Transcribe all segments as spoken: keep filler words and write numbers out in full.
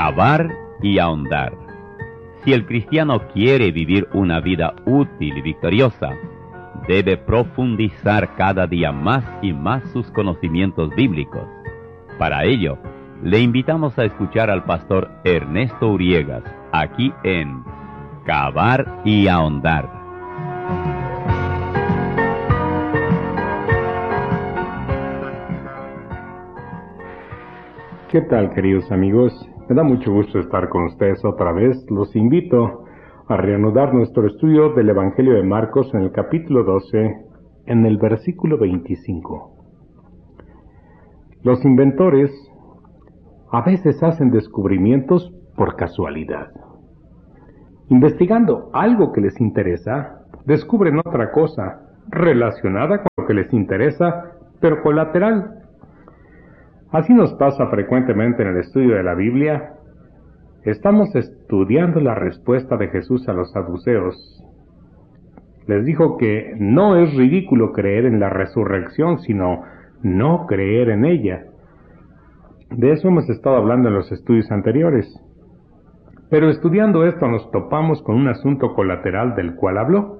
Cavar y ahondar. Si el cristiano quiere vivir una vida útil y victoriosa, debe profundizar cada día más y más sus conocimientos bíblicos. Para ello, le invitamos a escuchar al pastor Ernesto Uriegas, aquí en Cavar y ahondar. ¿Qué tal, queridos amigos? Me da mucho gusto estar con ustedes otra vez. Los invito a reanudar nuestro estudio del Evangelio de Marcos en el capítulo doce, en el versículo veinticinco. Los inventores a veces hacen descubrimientos por casualidad. Investigando algo que les interesa, descubren otra cosa relacionada con lo que les interesa, pero colateral. Así nos pasa frecuentemente en el estudio de la Biblia. Estamos estudiando la respuesta de Jesús a los saduceos. Les dijo que no es ridículo creer en la resurrección, sino no creer en ella. De eso hemos estado hablando en los estudios anteriores. Pero estudiando esto nos topamos con un asunto colateral del cual habló.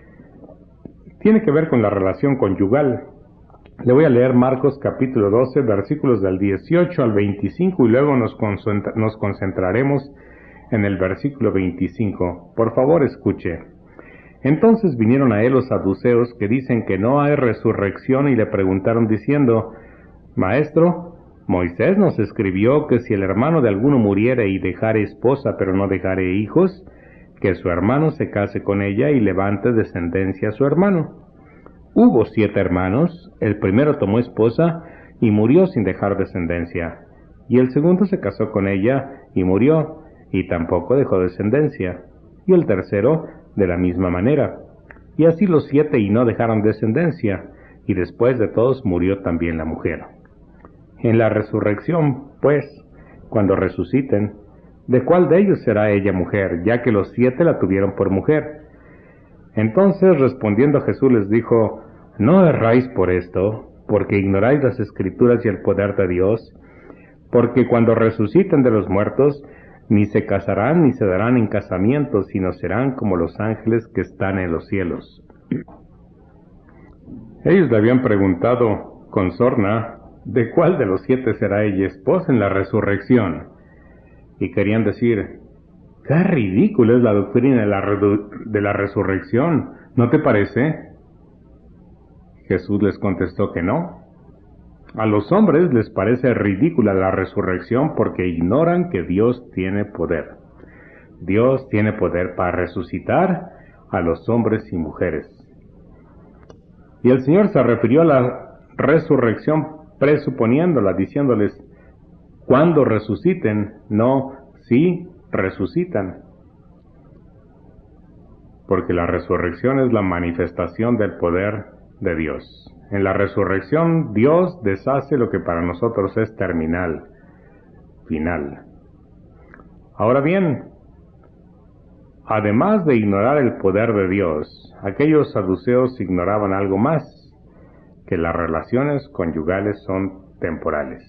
Tiene que ver con la relación conyugal. Le voy a leer Marcos capítulo doce, versículos del dieciocho al veinticinco, y luego nos, concentra- nos concentraremos en el versículo veinticinco. Por favor, escuche. Entonces vinieron a él los saduceos, que dicen que no hay resurrección, y le preguntaron diciendo: Maestro, Moisés nos escribió que si el hermano de alguno muriere y dejare esposa, pero no dejare hijos, que su hermano se case con ella y levante descendencia a su hermano. Hubo siete hermanos, el primero tomó esposa y murió sin dejar descendencia, y el segundo se casó con ella y murió, y tampoco dejó descendencia, y el tercero de la misma manera. Y así los siete y no dejaron descendencia, y después de todos murió también la mujer. En la resurrección, pues, cuando resuciten, ¿de cuál de ellos será ella mujer, ya que los siete la tuvieron por mujer? Entonces, respondiendo Jesús, les dijo: No erráis por esto, porque ignoráis las Escrituras y el poder de Dios, porque cuando resuciten de los muertos, ni se casarán ni se darán en casamiento, sino serán como los ángeles que están en los cielos. Ellos le habían preguntado con sorna de cuál de los siete será ella esposa en la resurrección, y querían decir: ¡qué ridícula es la doctrina de la, redu- de la resurrección! ¿No te parece? Jesús les contestó que no. A los hombres les parece ridícula la resurrección porque ignoran que Dios tiene poder. Dios tiene poder para resucitar a los hombres y mujeres. Y el Señor se refirió a la resurrección presuponiéndola, diciéndoles: cuando resuciten, no si resucitan. Porque la resurrección es la manifestación del poder de Dios. En la resurrección, Dios deshace lo que para nosotros es terminal, final. Ahora bien, además de ignorar el poder de Dios, aquellos saduceos ignoraban algo más, que las relaciones conyugales son temporales.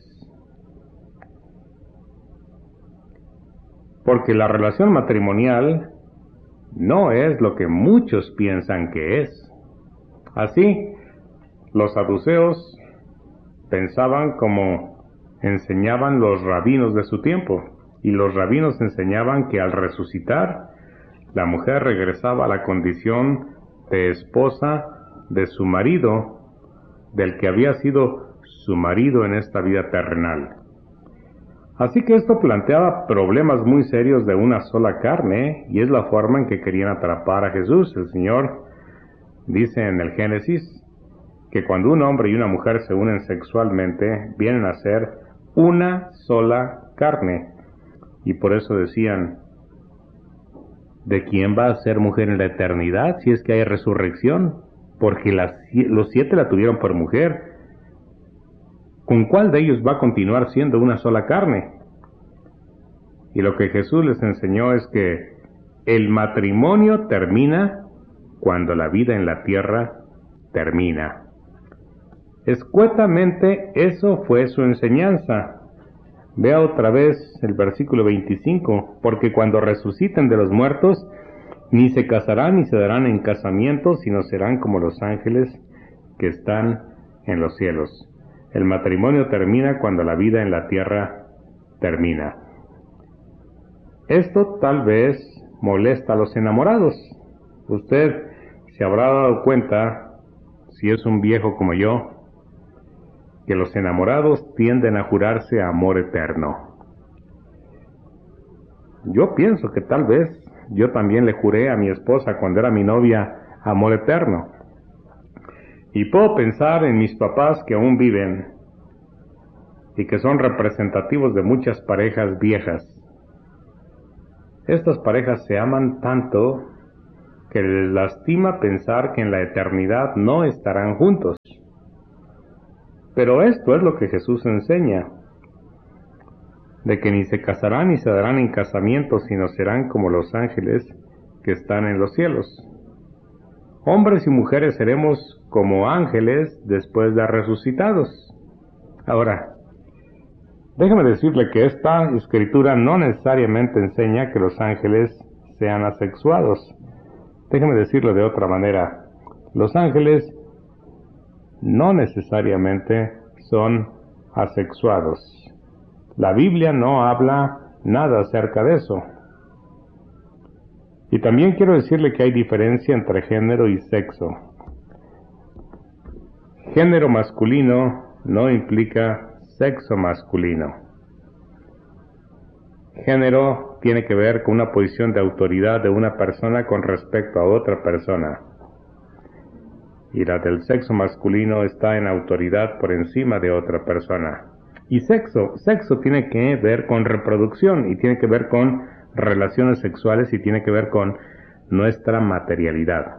Porque la relación matrimonial no es lo que muchos piensan que es. Así, los saduceos pensaban como enseñaban los rabinos de su tiempo, y los rabinos enseñaban que al resucitar, la mujer regresaba a la condición de esposa de su marido, del que había sido su marido en esta vida terrenal. Así que esto planteaba problemas muy serios de una sola carne, y es la forma en que querían atrapar a Jesús. El Señor dice en el Génesis que cuando un hombre y una mujer se unen sexualmente, vienen a ser una sola carne. Y por eso decían: ¿de quién va a ser mujer en la eternidad si es que hay resurrección? Porque las, los siete la tuvieron por mujer. ¿Con cuál de ellos va a continuar siendo una sola carne? Y lo que Jesús les enseñó es que el matrimonio termina cuando la vida en la tierra termina. Escuetamente, eso fue su enseñanza. Vea otra vez el versículo veinticinco, porque cuando resuciten de los muertos, ni se casarán ni se darán en casamiento, sino serán como los ángeles que están en los cielos. El matrimonio termina cuando la vida en la tierra termina. Esto tal vez molesta a los enamorados. Usted se habrá dado cuenta, si es un viejo como yo, que los enamorados tienden a jurarse amor eterno. Yo pienso que tal vez yo también le juré a mi esposa cuando era mi novia amor eterno. Y puedo pensar en mis papás que aún viven y que son representativos de muchas parejas viejas. Estas parejas se aman tanto que les lastima pensar que en la eternidad no estarán juntos. Pero esto es lo que Jesús enseña, de que ni se casarán ni se darán en casamiento, sino serán como los ángeles que están en los cielos. Hombres y mujeres seremos como ángeles después de resucitados. Ahora, déjeme decirle que esta escritura no necesariamente enseña que los ángeles sean asexuados. Déjeme decirlo de otra manera. Los ángeles no necesariamente son asexuados. La Biblia no habla nada acerca de eso. Y también quiero decirle que hay diferencia entre género y sexo. Género masculino no implica sexo masculino. Género tiene que ver con una posición de autoridad de una persona con respecto a otra persona. Y la del sexo masculino está en autoridad por encima de otra persona. Y sexo, sexo tiene que ver con reproducción y tiene que ver con relaciones sexuales y tiene que ver con nuestra materialidad.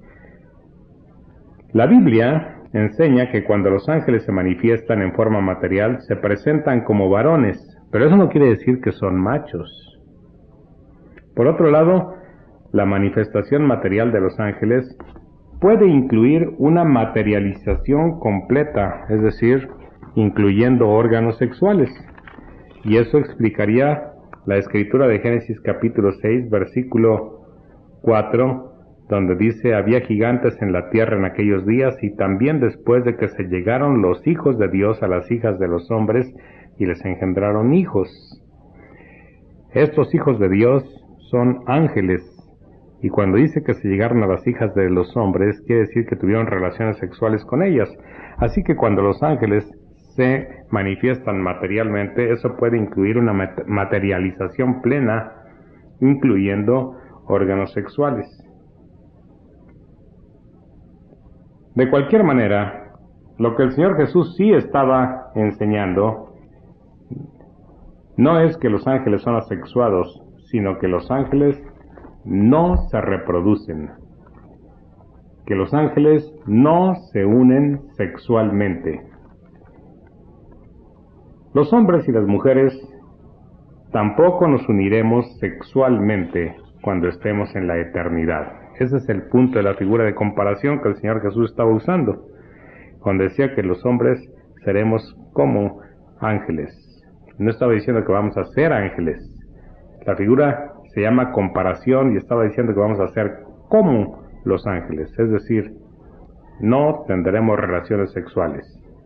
La Biblia enseña que cuando los ángeles se manifiestan en forma material, se presentan como varones, pero eso no quiere decir que son machos. Por otro lado, la manifestación material de los ángeles puede incluir una materialización completa, es decir, incluyendo órganos sexuales. Y eso explicaría la escritura de Génesis capítulo seis, versículo cuatro, donde dice: había gigantes en la tierra en aquellos días, y también después de que se llegaron los hijos de Dios a las hijas de los hombres, y les engendraron hijos. Estos hijos de Dios son ángeles, y cuando dice que se llegaron a las hijas de los hombres, quiere decir que tuvieron relaciones sexuales con ellas. Así que cuando los ángeles se manifiestan materialmente, eso puede incluir una materialización plena, incluyendo órganos sexuales. De cualquier manera, lo que el Señor Jesús sí estaba enseñando no es que los ángeles son asexuados, sino que los ángeles no se reproducen, que los ángeles no se unen sexualmente. Los hombres y las mujeres tampoco nos uniremos sexualmente cuando estemos en la eternidad. Ese es el punto de la figura de comparación que el Señor Jesús estaba usando, cuando decía que los hombres seremos como ángeles. No estaba diciendo que vamos a ser ángeles. La figura se llama comparación y estaba diciendo que vamos a ser como los ángeles, es decir, no tendremos relaciones sexuales.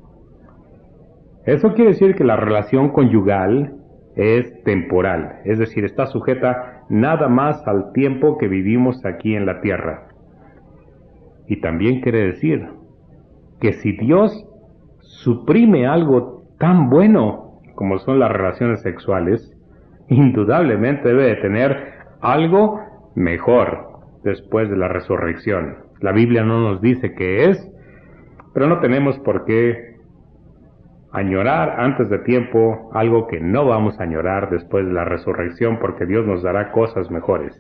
Eso quiere decir que la relación conyugal es temporal, es decir, está sujeta nada más al tiempo que vivimos aquí en la tierra. Y también quiere decir que si Dios suprime algo tan bueno como son las relaciones sexuales, indudablemente debe de tener algo mejor después de la resurrección. La Biblia no nos dice qué es, pero no tenemos por qué añorar antes de tiempo algo que no vamos a añorar después de la resurrección, porque Dios nos dará cosas mejores.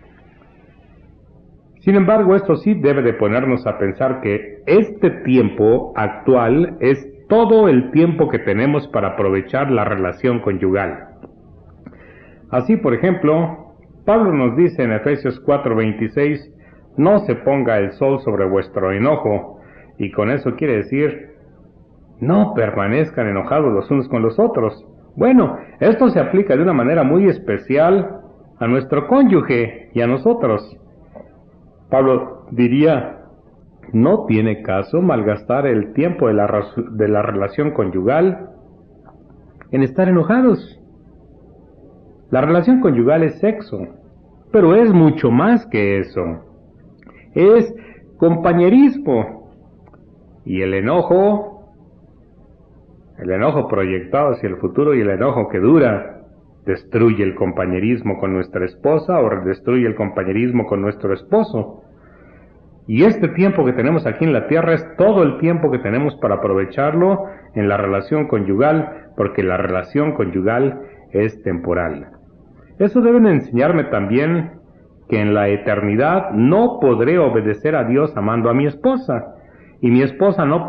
Sin embargo, esto sí debe de ponernos a pensar que este tiempo actual es todo el tiempo que tenemos para aprovechar la relación conyugal. Así, por ejemplo, Pablo nos dice en Efesios cuatro veintiséis, no se ponga el sol sobre vuestro enojo, y con eso quiere decir, no permanezcan enojados los unos con los otros. Bueno, esto se aplica de una manera muy especial a nuestro cónyuge y a nosotros. Pablo diría, no tiene caso malgastar el tiempo de la, de la relación conyugal en estar enojados. La relación conyugal es sexo, pero es mucho más que eso. Es compañerismo. Y el enojo, el enojo proyectado hacia el futuro y el enojo que dura, destruye el compañerismo con nuestra esposa o destruye el compañerismo con nuestro esposo. Y este tiempo que tenemos aquí en la tierra es todo el tiempo que tenemos para aprovecharlo en la relación conyugal, porque la relación conyugal es temporal. Eso deben enseñarme también que en la eternidad no podré obedecer a Dios amando a mi esposa, y mi esposa no